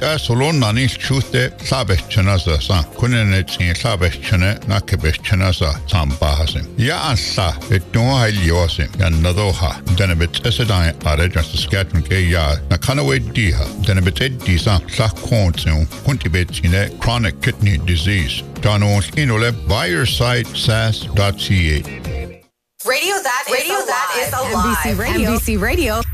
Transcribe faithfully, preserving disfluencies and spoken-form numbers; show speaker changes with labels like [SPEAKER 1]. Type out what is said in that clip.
[SPEAKER 1] Ka solon nani chute sabechna za sa kunene tsin sabechna nakebechna za samba hasim. Ya ansa etno haliosim ya nadoha denebit esedai are just Saskatchewan ke ya na kanawe diha denebit edisa sa kontu kuntibetine chronic kidney disease. Danos inole via site sas dot c a.
[SPEAKER 2] Radio that Radio that is alive.
[SPEAKER 3] N B C Radio. N B C Radio.